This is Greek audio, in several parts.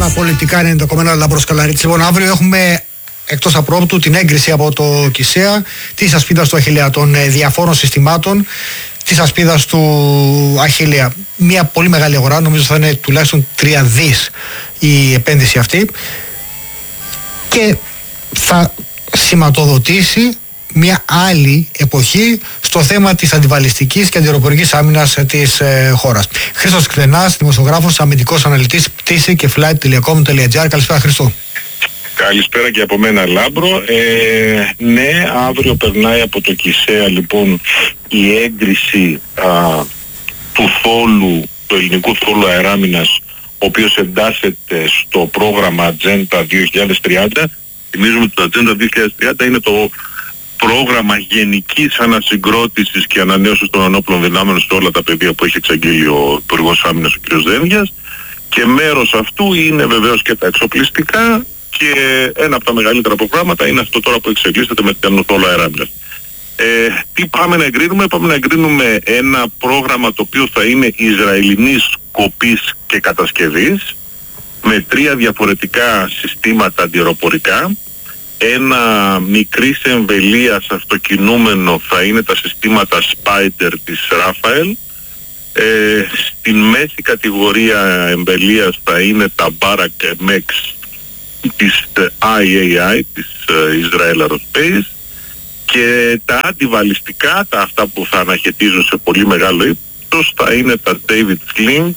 παραπολιτικά είναι το κομμένα Λάμπρος Καλαρίτης. Λοιπόν, αύριο έχουμε εκτός απρόπτου την έγκριση από το ΚΙΣΕΑ της ασπίδας του Αχιλλέα, των διαφόρων συστημάτων της ασπίδας του Αχιλλέα. Μια πολύ μεγάλη αγορά, νομίζω θα είναι τουλάχιστον 3 δις η επένδυση αυτή και θα σηματοδοτήσει μια άλλη εποχή στο θέμα της αντιβαλιστικής και αντιεροπορικής άμυνας της χώρας. Χρήστος Ξενάς, δημοσιογράφος, αμυντικός αναλυτής, πτήση και flight.com.gr. Καλησπέρα Χρήστο. Καλησπέρα και από μένα Λάμπρο. Ναι, αύριο περνάει από το ΚΙΣΕΑ λοιπόν η έγκριση του θόλου, του ελληνικού θόλου αεράμινας, ο οποίος εντάσσεται στο πρόγραμμα Ατζέντα 2030. Θυμίζουμε ότι το Ατζέντα 2030 είναι το πρόγραμμα γενικής ανασυγκρότησης και ανανέωσης των ενόπλων δυνάμεων σε όλα τα πεδία που έχει εξαγγείλει ο Υπουργός Άμυνας ο κ. Δένδιας, και μέρος αυτού είναι βεβαίως και τα εξοπλιστικά, και ένα από τα μεγαλύτερα προγράμματα είναι αυτό τώρα που εξελίσσεται με την θόλο αεράμινας. Τι πάμε να εγκρίνουμε? Πάμε να εγκρίνουμε ένα πρόγραμμα το οποίο θα είναι ισραηλινής κοπής και κατασκευής με 3 διαφορετικά συστήματα αντιεροπορικά. Ένα μικρής εμβελείας αυτοκινούμενο θα είναι τα συστήματα Spider της Rafael. Στην μέση κατηγορία εμβελείας θα είναι τα Barak MX της IAI, της Israel Aerospace, και τα αντιβαλιστικά, τα αυτά που θα αναχαιτίζουν σε πολύ μεγάλο ύψος, θα είναι τα David Sling,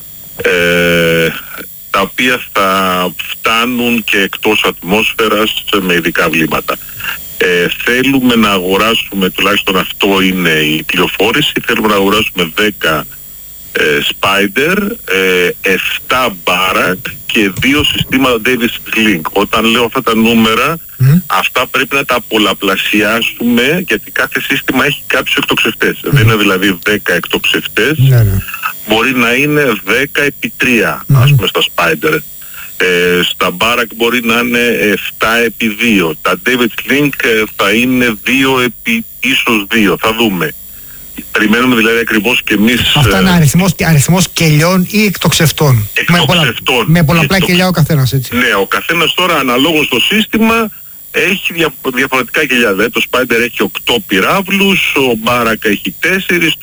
τα οποία θα φτάνουν και εκτός ατμόσφαιρας με ειδικά βλήματα. Θέλουμε να αγοράσουμε, τουλάχιστον αυτό είναι η πληροφόρηση, θέλουμε να αγοράσουμε 10 Spider, 7 Barak και 2 συστήματα David Sling. Όταν λέω αυτά τα νούμερα, αυτά πρέπει να τα πολλαπλασιάσουμε, γιατί κάθε σύστημα έχει κάποιους εκτοξευτές. Δεν είναι δηλαδή 10 εκτοξευτές, μπορεί να είναι 10 επί 3, ας πούμε στα Spider. Στα Barak μπορεί να είναι 7 επί 2. Τα David Sling θα είναι 2 επί ίσως 2. Θα δούμε. Περιμένουμε δηλαδή ακριβώς και εμείς... Αυτά είναι αριθμός κελιών ή εκτοξευτών? Εκτοξευτών. Με πολλαπλά κελιά ο καθένας, έτσι. Ναι, ο καθένας τώρα αναλόγως στο σύστημα έχει διαφορετικά κελιά. Δηλαδή το Spider έχει 8 πυράβλους, ο Barak έχει 4,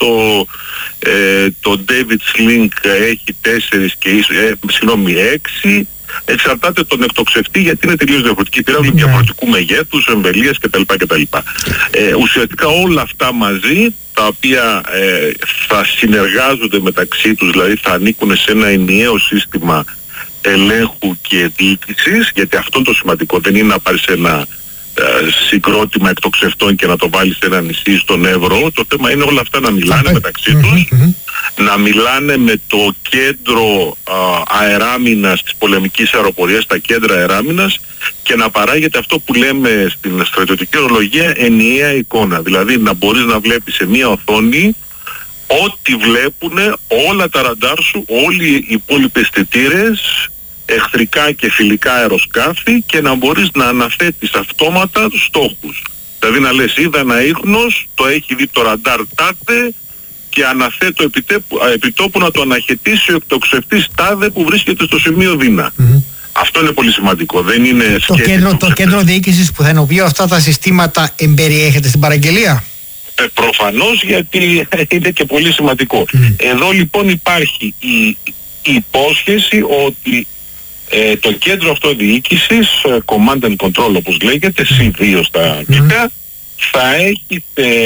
το David Sling έχει 4 και 6. Εξαρτάται τον εκτοξευτή, γιατί είναι τελείως διαφορετική πυράβλη, διαφορετικού μεγέθους, εμβελίας κτλ. Ουσιαστικά όλα αυτά μαζί, τα οποία θα συνεργάζονται μεταξύ τους, δηλαδή θα ανήκουν σε ένα ενιαίο σύστημα ελέγχου και διοίκησης, γιατί αυτό είναι το σημαντικό, δεν είναι να πάρεις ένα συγκρότημα εκτοξευτών και να το βάλεις σε ένα νησί στον Εύρο. Το θέμα είναι όλα αυτά να μιλάνε μεταξύ τους, να μιλάνε με το κέντρο αεράμινας της πολεμικής αεροπορίας, τα κέντρα αεράμινας, και να παράγεται αυτό που λέμε στην στρατιωτική ορολογία ενιαία εικόνα. Δηλαδή να μπορείς να βλέπεις σε μία οθόνη ό,τι βλέπουνε όλα τα ραντάρ σου, όλοι οι υπόλοιποι αισθητήρες, εχθρικά και φιλικά αεροσκάφη, και να μπορείς να αναθέτεις αυτόματα τους στόχους. Δηλαδή να λες, είδα ένα ίχνος, το έχει δει το ραντάρ τάδε και αναθέτω επιτόπου να το αναχαιτήσει ο εκτοξευτής τάδε που βρίσκεται στο σημείο Δίνα. Αυτό είναι πολύ σημαντικό. Δεν είναι το κέντρο διοίκησης που θα ενοποιεί αυτά τα συστήματα εμπεριέχεται στην παραγγελία? Προφανώς, γιατί είναι και πολύ σημαντικό. Εδώ λοιπόν υπάρχει η υπόσχεση ότι το κέντρο αυτό διοίκησης, command and control όπως λέγεται, C2 στα αγγλικά, θα έχει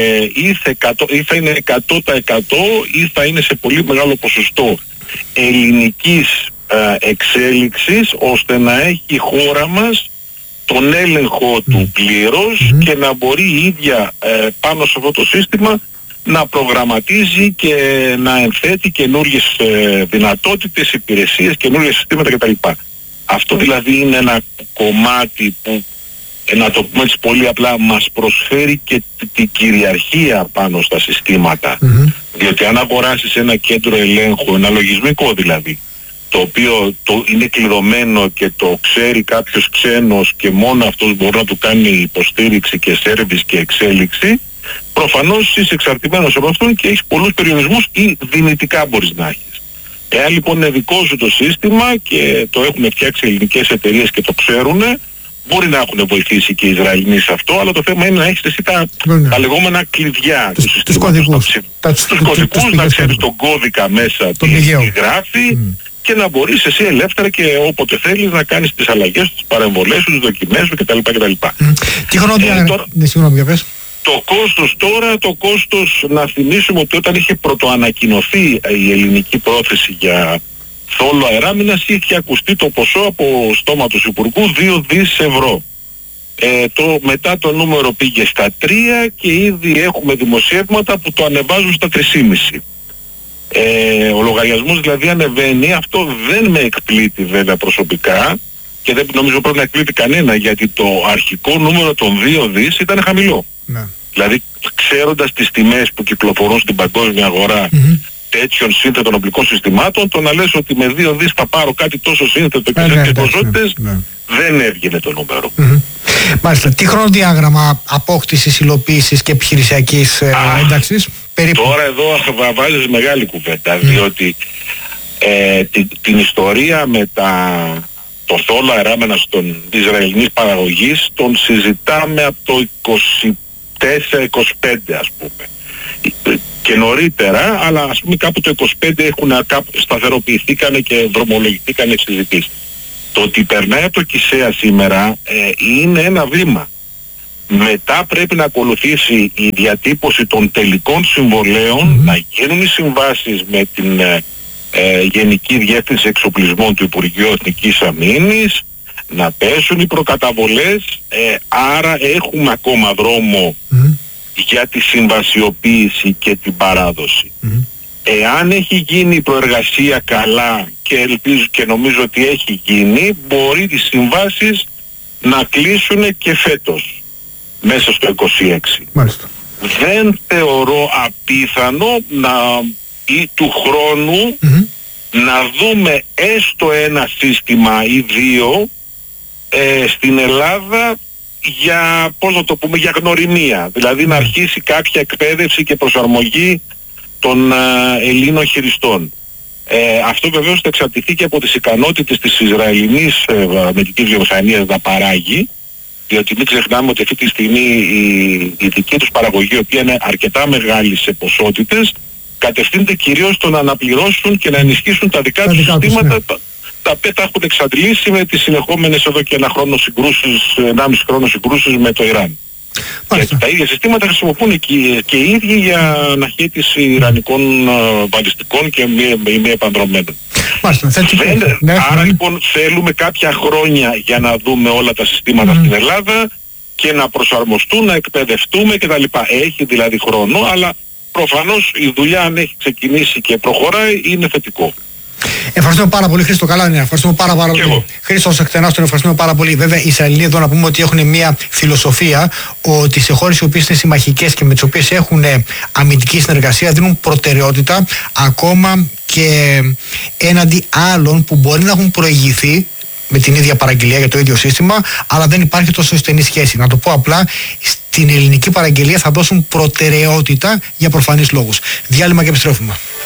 ή θα είναι 100% ή θα είναι σε πολύ μεγάλο ποσοστό ελληνικής εξέλιξης, ώστε να έχει η χώρα μας τον έλεγχο του πλήρως και να μπορεί η ίδια πάνω σε αυτό το σύστημα να προγραμματίζει και να ενθέτει καινούργιες δυνατότητες, υπηρεσίες, καινούργια συστήματα κτλ. Αυτό δηλαδή είναι ένα κομμάτι που, να το πούμε έτσι πολύ απλά, μας προσφέρει και την κυριαρχία πάνω στα συστήματα. Διότι αν αγοράσεις ένα κέντρο ελέγχου, ένα λογισμικό δηλαδή, το οποίο είναι κλειδωμένο και το ξέρει κάποιος ξένος και μόνο αυτός μπορεί να του κάνει υποστήριξη και σέρβις και εξέλιξη, προφανώς είσαι εξαρτημένος από αυτόν και έχεις πολλούς περιορισμούς ή δυνητικά μπορείς να έχεις. Εάν λοιπόν είναι δικό σου το σύστημα και το έχουν φτιάξει ελληνικές εταιρείες και το ξέρουν, μπορεί να έχουν βοηθήσει και οι Ισραηλοί σε αυτό, αλλά το θέμα είναι να έχεις εσύ τα λεγόμενα κλειδιά του συστήματος. Τους κωδικούς, να ξέρεις τον κώδικα μέσα τι γράφει και να μπορείς εσύ ελεύθερα και όποτε θέλεις να κάνεις τις αλλαγές, τις παρεμβολές σου, τις δοκιμές σου κτλ. Τι χρονιά το κόστος τώρα, να θυμίσουμε ότι όταν είχε πρωτοανακοινωθεί η ελληνική πρόθεση για θόλο αεράμινας είχε ακουστεί το ποσό από στόμα του Υπουργού 2 δις ευρώ. Μετά το νούμερο πήγε στα 3 και ήδη έχουμε δημοσιεύματα που το ανεβάζουν στα 3,5. Ο λογαριασμός δηλαδή ανεβαίνει, αυτό δεν με εκπλήττει βέβαια προσωπικά και δεν νομίζω πρέπει να εκπλήττει κανένα, γιατί το αρχικό νούμερο των 2 δις ήταν χαμηλό. Ναι. Δηλαδή ξέροντας τις τιμές που κυκλοφορούν στην παγκόσμια αγορά τέτοιων σύνθετων οπλικών συστημάτων, το να λες ότι με 2 δις θα πάρω κάτι τόσο σύνθετο και σε τέτοιες ποσότητες, δεν έβγαινε το νούμερο. Μάλιστα. Τι χρονοδιάγραμμα απόκτησης, υλοποίησης και επιχειρησιακής ένταξης περίπου? Τώρα εδώ βάζεις μεγάλη κουβέντα, διότι την ιστορία με το θόλο αεράμενας των Ισραηλινής παραγωγής τον συζητάμε από το 24-25 ας πούμε. Και νωρίτερα, αλλά ας πούμε κάπου το 25 σταθεροποιηθήκανε και δρομολογηθήκανε συζητήσεις. Το ότι περνάει από το ΚΙΣΕΑ σήμερα είναι ένα βήμα. Μετά πρέπει να ακολουθήσει η διατύπωση των τελικών συμβολέων, να γίνουν οι συμβάσεις με την Γενική Διεύθυνση Εξοπλισμών του Υπουργείου Εθνικής Αμήνης, να πέσουν οι προκαταβολές, άρα έχουμε ακόμα δρόμο για τη συμβασιοποίηση και την παράδοση. Εάν έχει γίνει η προεργασία καλά και ελπίζω και νομίζω ότι έχει γίνει, μπορεί τις συμβάσεις να κλείσουν και φέτος, μέσα στο 26. Μάλιστα. Δεν θεωρώ απίθανο ή του χρόνου να δούμε έστω ένα σύστημα ή δύο στην Ελλάδα για, πώς να το πούμε, για γνωριμία. Δηλαδή να αρχίσει κάποια εκπαίδευση και προσαρμογή των Ελλήνων χειριστών. Αυτό βεβαίως θα εξαρτηθεί και από τις ικανότητες της Ισραηλινής αμυντικής βιομηχανίας να παράγει, διότι μην ξεχνάμε ότι αυτή τη στιγμή η δική τους παραγωγή, η οποία είναι αρκετά μεγάλη σε ποσότητες, κατευθύνεται κυρίως στο να αναπληρώσουν και να ενισχύσουν τα δικά τους συστήματα, τα οποία τα έχουν εξαντλήσει με τις συνεχόμενες εδώ και 1,5 χρόνο συγκρούσεις με το Ιράν. Γιατί τα ίδια συστήματα χρησιμοποιούν και οι ίδιοι για αναχέτηση ιρανικών βαλιστικών και μη επανδρομένων. Άρα λοιπόν θέλουμε κάποια χρόνια για να δούμε όλα τα συστήματα στην Ελλάδα και να προσαρμοστούν, να εκπαιδευτούμε κτλ. Έχει δηλαδή χρόνο, αλλά προφανώς η δουλειά αν έχει ξεκινήσει και προχωράει είναι θετικό. Ευχαριστούμε πάρα πολύ, Χρήστο. Καλά είναι. Ευχαριστούμε πάρα πολύ. Χρήστο, εκτενάς τον ευχαριστούμε πάρα πολύ. Βέβαια, οι Ισραηλοί εδώ να πούμε ότι έχουν μια φιλοσοφία ότι σε χώρες οι οποίες είναι συμμαχικές και με τις οποίες έχουν αμυντική συνεργασία δίνουν προτεραιότητα ακόμα και έναντι άλλων που μπορεί να έχουν προηγηθεί με την ίδια παραγγελία για το ίδιο σύστημα, αλλά δεν υπάρχει τόσο στενή σχέση. Να το πω απλά, στην ελληνική παραγγελία θα δώσουν προτεραιότητα για προφανείς λόγους. Διάλειμμα και επιστρέφουμε.